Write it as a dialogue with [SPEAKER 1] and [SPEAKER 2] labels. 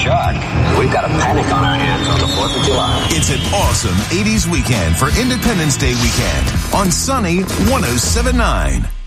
[SPEAKER 1] shot. We've got a panic on our hands on the 4th of July.
[SPEAKER 2] It's an awesome 80s weekend for Independence Day weekend on Sunny 107.9.